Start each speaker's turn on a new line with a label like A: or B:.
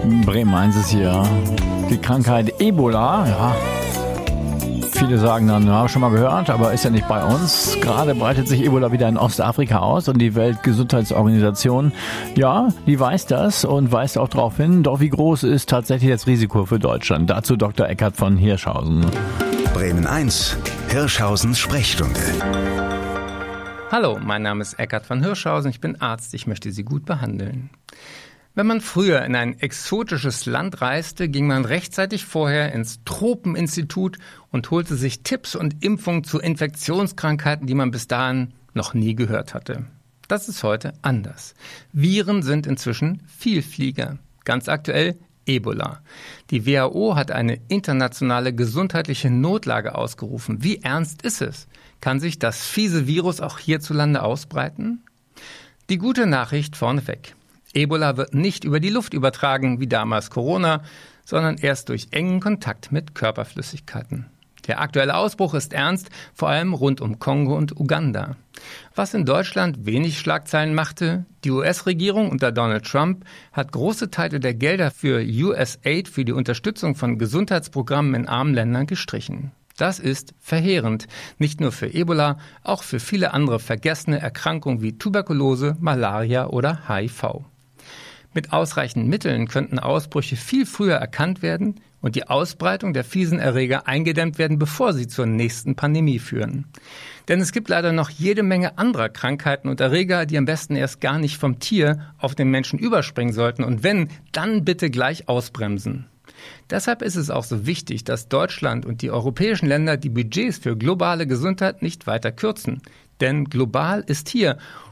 A: Bremen 1 ist hier. Die Krankheit Ebola, ja. Viele sagen dann, ja, schon mal gehört, aber ist ja nicht bei uns. Gerade breitet sich Ebola wieder in Ostafrika aus und die Weltgesundheitsorganisation, ja, die weiß das und weist auch darauf hin. Doch wie groß ist tatsächlich das Risiko für Deutschland? Dazu Dr. Eckert von Hirschhausen.
B: Bremen 1, Hirschhausens Sprechstunde.
C: Hallo, mein Name ist Eckert von Hirschhausen, ich bin Arzt, ich möchte Sie gut behandeln. Wenn man früher in ein exotisches Land reiste, ging man rechtzeitig vorher ins Tropeninstitut und holte sich Tipps und Impfungen zu Infektionskrankheiten, die man bis dahin noch nie gehört hatte. Das ist heute anders. Viren sind inzwischen Vielflieger. Ganz aktuell Ebola. Die WHO hat eine internationale gesundheitliche Notlage ausgerufen. Wie ernst ist es? Kann sich das fiese Virus auch hierzulande ausbreiten? Die gute Nachricht vorneweg. Ebola wird nicht über die Luft übertragen, wie damals Corona, sondern erst durch engen Kontakt mit Körperflüssigkeiten. Der aktuelle Ausbruch ist ernst, vor allem rund um Kongo und Uganda. Was in Deutschland wenig Schlagzeilen machte, die US-Regierung unter Donald Trump hat große Teile der Gelder für USAID für die Unterstützung von Gesundheitsprogrammen in armen Ländern gestrichen. Das ist verheerend, nicht nur für Ebola, auch für viele andere vergessene Erkrankungen wie Tuberkulose, Malaria oder HIV. Mit ausreichenden Mitteln könnten Ausbrüche viel früher erkannt werden und die Ausbreitung der fiesen Erreger eingedämmt werden, bevor sie zur nächsten Pandemie führen. Denn es gibt leider noch jede Menge anderer Krankheiten und Erreger, die am besten erst gar nicht vom Tier auf den Menschen überspringen sollten und wenn, dann bitte gleich ausbremsen. Deshalb ist es auch so wichtig, dass Deutschland und die europäischen Länder die Budgets für globale Gesundheit nicht weiter kürzen. Denn global ist hier